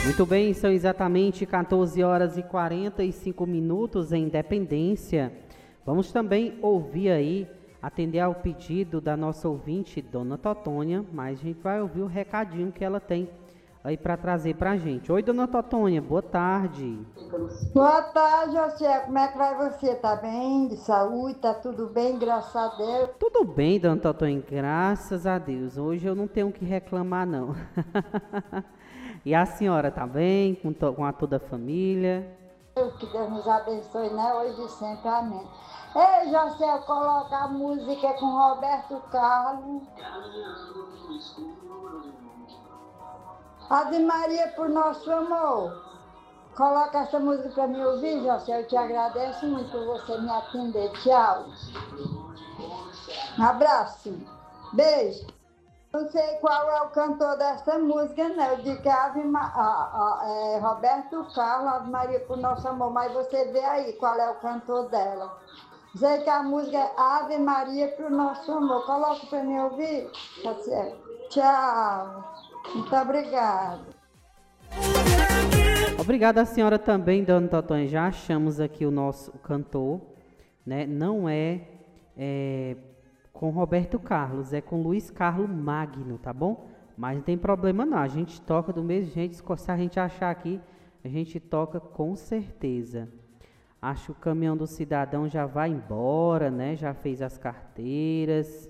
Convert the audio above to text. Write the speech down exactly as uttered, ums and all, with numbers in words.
Muito bem, são exatamente quatorze horas e quarenta e cinco minutos em Independência. Vamos também ouvir aí, atender ao pedido da nossa ouvinte, Dona Totônia, mas a gente vai ouvir o recadinho que ela tem aí para trazer pra gente. Oi, Dona Totônia, boa tarde. Boa tarde, José. Como é que vai você? Tá bem? De saúde? Tá tudo bem? Graças a Deus. Tudo bem, Dona Totônia, graças a Deus. Hoje eu não tenho o que reclamar, não. E a senhora tá bem? Com, to com a toda a família? Que Deus nos abençoe, né? Hoje e sempre, amém. Ei, José, coloca a música com Roberto Carlos. Ave Maria por nosso amor. Coloca essa música para mim ouvir, José. Eu te agradeço muito por você me atender. Tchau. Um abraço. Beijo. Não sei qual é o cantor dessa música, né? Eu digo que é, Ave Ma... ah, ah, é Roberto Carlos, Ave Maria por nosso amor. Mas você vê aí qual é o cantor dela. Sei que a música é Ave Maria por nosso amor. Coloca para mim ouvir, José. Tchau. Muito obrigada. Obrigada a senhora também, Dona Totônia. Já achamos aqui o nosso cantor, né? Não é, é com Roberto Carlos, é com Luiz Carlos Magno, tá bom? Mas não tem problema não, a gente toca do mesmo jeito, se a gente achar aqui, a gente toca com certeza. Acho que o caminhão do cidadão já vai embora, né? Já fez as carteiras.